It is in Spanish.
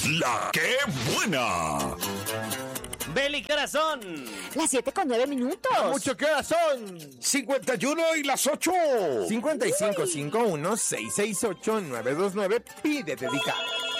La que buena. Beli, ¿qué horas son? Las 7:09. Mucho que son 51 y las 8. 5551-668-929. Pide dedicar.